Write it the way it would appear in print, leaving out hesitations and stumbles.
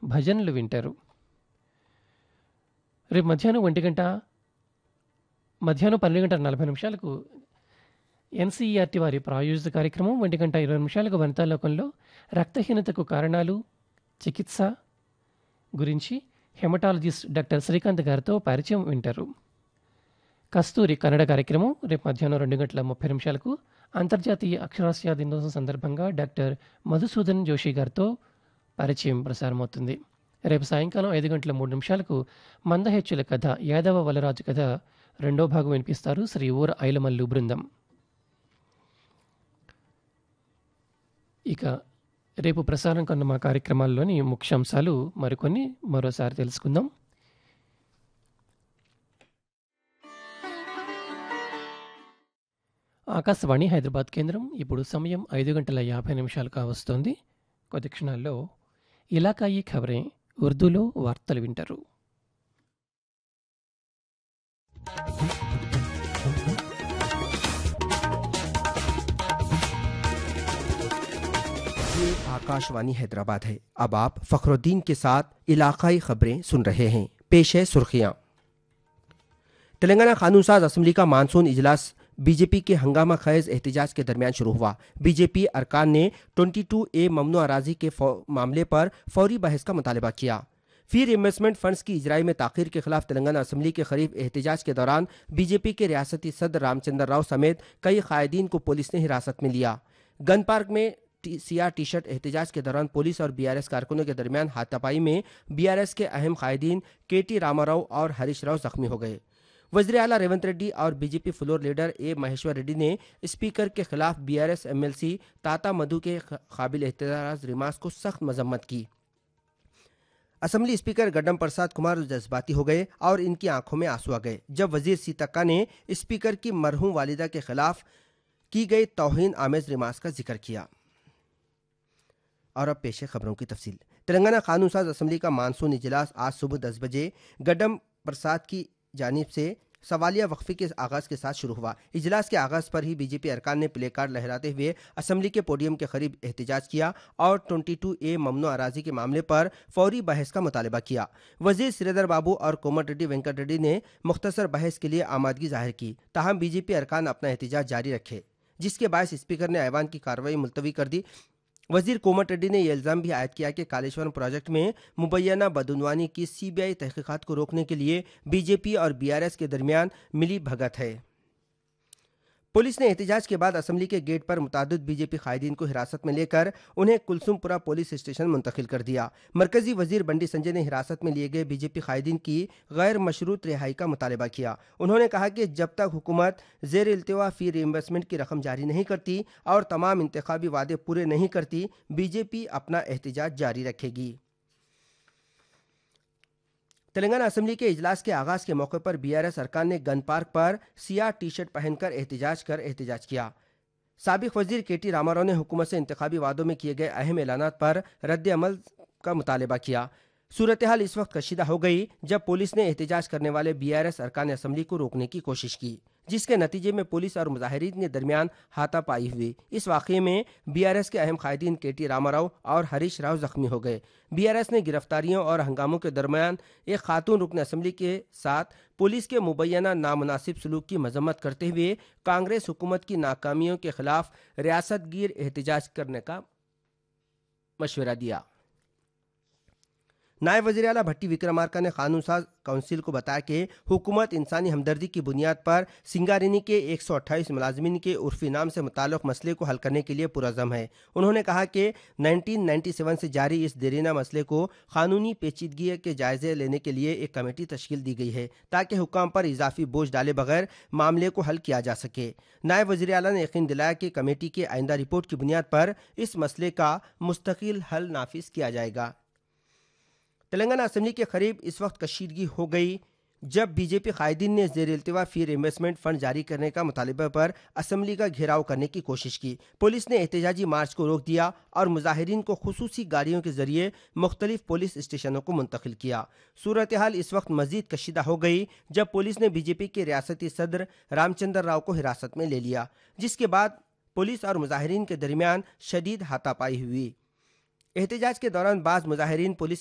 భజనలు వింటారు. రేపు మధ్యాహ్నం 12:40 ఎన్సీఈఆర్టీ వారి ప్రాయోజిత కార్యక్రమం 1:20 వనితాలోకంలో రక్తహీనతకు కారణాలు, చికిత్స గురించి హెమటాలజిస్ట్ డాక్టర్ శ్రీకాంత్ గారితో పరిచయం వింటారు. కస్తూరి కన్నడ కార్యక్రమం రేపు మధ్యాహ్నం 2:30 అంతర్జాతీయ అక్షరాస్యత దినోత్సవం సందర్భంగా డాక్టర్ మధుసూదన్ జోషి గారితో పరిచయం ప్రసారమవుతుంది. రేపు సాయంకాలం 5:03 మందహెచ్చుల కథ యాదవ వలరాజు కథ 2వ భాగం వినిపిస్తారు శ్రీ ఊర ఐలమల్లు బృందం. ఇక రేపు ప్రసారం కన్న మా కార్యక్రమాల్లోని ముఖ్యాంశాలు మరికొన్ని మరోసారి తెలుసుకుందాం. ఆకాశవాణి హైదరాబాద్ కేంద్రం. ఇప్పుడు సమయం 5:50 కావస్తోంది. కొద్ది క్షణాల్లో ఇలాకాయి ఖబరే ఉర్దూలో వార్తలు వింటారు. ये आकाशवाणी हैदराबाद है. अब आप फखरुद्दीन के साथ इलाकाई खबरें सुन रहे हैं. पेश है सुर्खियां. तेलंगाना कानून साज असम्बली का मानसून इजलास बीजेपी के हंगामा खैज एहतजाज के दरमियान शुरू हुआ. बीजेपी अरकान ने 22A ममनू अराजी के मामले पर फौरी बहस का मुतालबा किया. फी इन्वेस्टमेंट फंड्स की इजराई में ताखीर के खिलाफ तेलंगाना असम्बली के करीब एहतजाज के दौरान बीजेपी के रियासती सदर रामचंद्र राव समेत कई कायदीन को पुलिस ने हिरासत में लिया. गन पार्क में सियाह टी शर्ट एहतजाज के दौरान पुलिस और बीआरएस कारकुनों के दरमियान हाथापाई में बीआरएस के अहम कायदीन केटी रामाराव और हरीश राव जख्मी हो गए. वज़ीर आला रेवंत रेड्डी और BJP floor leader A Maheshwar Reddy ने स्पीकर के खिलाफ बीआरएस एमएलसी ताता मधु के काबिल एहतराज रिमार्क्स को सख्त मजम्मत की. असम्बली स्पीकर गड्डम प्रसाद कुमार जज्बाती हो गए और इनकी आंखों में आंसू आ गए जब वजीर सीतक्का ने स्पीकर की मरहूम वालिदा के खिलाफ की गई तौहीन आमेज रिमार्क्स का जिक्र किया. और अब पेश है खबरों की तफसील. तेलंगाना कानून साज असम्बली का मानसून इजलास आज सुबह 10 बजे गड्डम प्रसाद की जानिब से सवालिया वक्फे के आगाज के साथ शुरू हुआ. इजलास के आगाज पर ही बीजेपी अरकान ने प्ले कार्ड लहराते हुए असम्बली के पोडियम के करीब एहतजाज किया और 22A ममनू अराजी के मामले पर फौरी बहस का मुतालबा किया. वजीर श्रीधर बाबू और कोमट रेड्डी वेंकट रेड्डी ने मुख्तसर बहस के लिए आमादगी जाहिर की. ताहम बीजेपी अरकान अपना एहतजाज जारी रखे जिसके बायस स्पीकर ने ऐवान की कार्रवाई मुलतवी कर दी. वजीर कोमट रेड्डी ने यह इल्ज़ाम भी आयद किया कि कालेश्वरम प्रोजेक्ट में मुबैना बदउनवानी की सीबीआई तहकीकात को रोकने के लिए बीजेपी और बीआरएस के दरमियान मिली भगत है. पुलिस ने एहतजाज के बाद असम्बली के गेट पर मुतादिद बीजेपी कायदीन को हिरासत में लेकर उन्हें कुलसुमपुरा पुलिस स्टेशन मुंतकिल कर दिया. मरकजी वजीर बंडी संजय ने हिरासत में लिए गए बीजेपी कायदीन की गैर मशरूत रिहाई का मुतालबा किया. उन्होंने कहा कि जब तक हुकूमत जेर इल्तिवा फी रीइन्वेस्टमेंट की रकम जारी नहीं करती और तमाम इंतखाबी वादे पूरे नहीं करती बीजेपी अपना एहतजाज जारी रखेगी. तेलंगाना असम्बली के इजलास के आगाज के मौके पर बीआरएस अरकान ने गन पार्क पर सियाह टी शर्ट पहनकर एहतजाज किया. साबिक वजीर केटी रामाराव ने हुकूमत से इंतखाबी वादों में किए गए अहम ऐलानात पर रद्द अमल का मुतालबा किया. सूरत हाल इस वक्त कशीदा हो गई जब पुलिस ने एहतजाज करने वाले बीआरएस अरकान असम्बली को रोकने की कोशिश की जिसके नतीजे में पुलिस और मुजाहिरीन के दरमियान हाथापाई हुई. इस वाक़े में बीआरएस के अहम कायदीन केटी रामाराव और हरीश राव जख्मी हो गए. बीआरएस ने गिरफ्तारियों और हंगामों के दरमियान एक खातून रुकन असम्बली के साथ पुलिस के मुबैना नामुनासिब सलूक की मजम्मत करते हुए कांग्रेस हुकूमत की नाकामियों के खिलाफ रियासतगीर एहतजाज करने का मशवरा दिया. नायब वज़ीर आला भट्टी विक्रमार्का ने कानून साज काउंसिल को बताया कि हुकूमत इंसानी हमदर्दी की बुनियाद पर सिंगारेनी के 128 मुलाजमीन के उर्फी नाम से मुताल्लिक़ मसले को हल करने के लिए पुरज़म है. उन्होंने कहा कि 1997 से जारी इस देरीना मसले को कानूनी पेचीदगी के जायजे लेने के लिए एक कमेटी तश्कील दी गई है ताकि हुक्काम पर इजाफी बोझ डाले बगैर मामले को हल किया जा सके. नायब वज़ीर आला ने यकीन दिलाया कि कमेटी की आइंदा रिपोर्ट की बुनियाद पर इस मसले का मुस्तकिल हल नाफिज किया जाएगा. तेलंगाना असम्बली के करीब इस वक्त कशीदगी हो गई जब बीजेपी कायदीन ने जेर इल्तिवा फी इन्वेस्टमेंट फंड जारी करने का मुतालबे पर असम्बली का घेराव करने की कोशिश की. पुलिस ने एहतजाजी मार्च को रोक दिया और मुजाहिरीन को खुसूसी गाड़ियों के जरिए मुख्तलिफ पुलिस स्टेशनों को मुंतकिल किया. सूरत हाल इस वक्त मजीद कशीदा हो गई जब पुलिस ने बीजेपी के रियासती सदर रामचंद्र राव को हिरासत में ले लिया जिसके बाद पुलिस और मुजाहिरीन के दरमियान शदीद हाथापाई हुई. एहतजाज के दौरान बाज़ मुजाहिरीन पुलिस